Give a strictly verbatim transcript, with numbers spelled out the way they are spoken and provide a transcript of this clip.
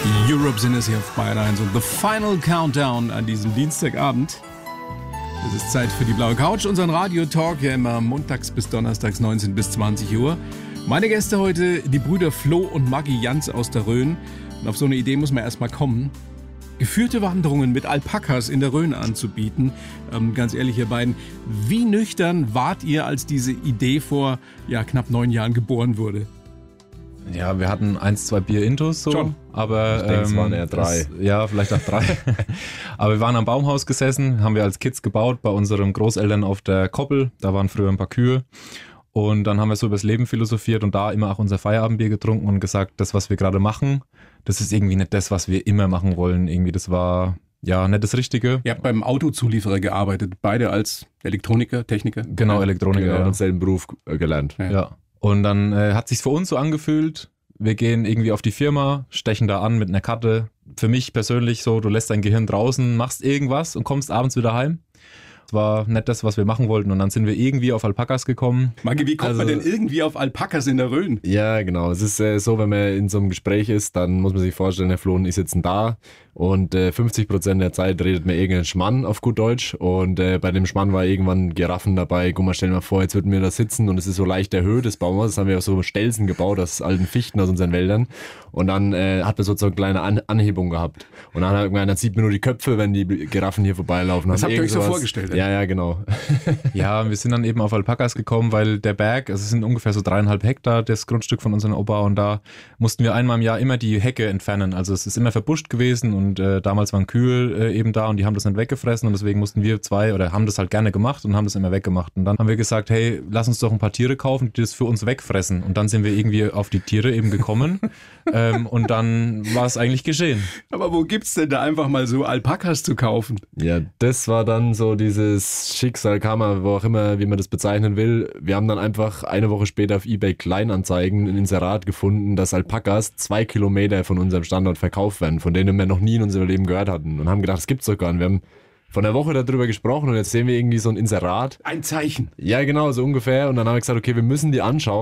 Europe sind es hier auf Bayern eins und The Final Countdown an diesem Dienstagabend. Es ist Zeit für die blaue Couch, unseren Radio-Talk, ja immer montags bis donnerstags neunzehn bis zwanzig Uhr. Meine Gäste heute, die Brüder Flo und Maggi Jans aus der Rhön. Und auf so eine Idee muss man erstmal kommen. Geführte Wanderungen mit Alpakas in der Rhön anzubieten. Ähm, ganz ehrlich, ihr beiden, wie nüchtern wart ihr, als diese Idee vor ja, knapp neun Jahren geboren wurde? Ja, wir hatten eins, zwei Bier-Intos so, Schon. aber ich denke, es ähm, waren eher drei. Das, ja, vielleicht auch drei. Aber wir waren am Baumhaus gesessen, haben wir als Kids gebaut bei unseren Großeltern auf der Koppel. Da waren früher ein paar Kühe. Und dann haben wir so über das Leben philosophiert und da immer auch unser Feierabendbier getrunken und gesagt, das, was wir gerade machen, das ist irgendwie nicht das, was wir immer machen wollen. Irgendwie, das war ja nicht das Richtige. Ihr habt beim Autozulieferer gearbeitet, beide als Elektroniker, Techniker? Genau, Elektroniker. Genau, Ja. denselben Beruf äh, gelernt. Ja. Ja. Und dann äh, hat sich's für uns so angefühlt, wir gehen irgendwie auf die Firma, stechen da an mit einer Karte. Für mich persönlich so, du lässt dein Gehirn draußen, machst irgendwas und kommst abends wieder heim. Das war nicht das, was wir machen wollten. Und dann sind wir irgendwie auf Alpakas gekommen. Maggi, wie kommt Also- man denn irgendwie auf Alpakas in der Rhön? Ja, genau. Es ist äh, so, wenn man in so einem Gespräch ist, dann muss man sich vorstellen, Herr Flo und ich sitzen da und äh, fünfzig Prozent der Zeit redet man irgendeinen Schmann auf gut Deutsch und äh, bei dem Schmann war irgendwann Giraffen dabei. Guck mal, stell dir mal vor, jetzt würden wir da sitzen und es ist so leicht erhöht, das Baumhaus. Das haben wir auf so Stelzen gebaut aus alten Fichten aus unseren Wäldern und dann äh, hat man sozusagen eine kleine An Anhebung gehabt. Und dann hat man gemeint, dann sieht man nur die Köpfe, wenn die Giraffen hier vorbeilaufen. Das Haben habt ihr euch so irgend sowas- vorgestellt, ja? Ja, ja, genau. Ja, wir sind dann eben auf Alpakas gekommen, weil der Berg, also es sind ungefähr so dreieinhalb Hektar, das Grundstück von unserem Opa, und da mussten wir einmal im Jahr immer die Hecke entfernen. Also es ist immer verbuscht gewesen und äh, damals waren Kühe äh, eben da und die haben das nicht weggefressen und deswegen mussten wir zwei, oder haben das halt gerne gemacht und haben das immer weggemacht. Und dann haben wir gesagt, hey, lass uns doch ein paar Tiere kaufen, die das für uns wegfressen. Und dann sind wir irgendwie auf die Tiere eben gekommen ähm, und dann war es eigentlich geschehen. Aber wo gibt's denn da einfach mal so Alpakas zu kaufen? Ja, das war dann so dieses Schicksal, Karma, wo auch immer, wie man das bezeichnen will. Wir haben dann einfach eine Woche später auf eBay Kleinanzeigen ein Inserat gefunden, dass Alpakas zwei Kilometer von unserem Standort verkauft werden, von denen wir noch nie in unserem Leben gehört hatten. Und haben gedacht, das gibt's doch gar nicht. Wir haben von der Woche darüber gesprochen und jetzt sehen wir irgendwie so ein Inserat. Ein Zeichen. Ja, genau, so ungefähr. Und dann haben wir gesagt, okay, wir müssen die anschauen.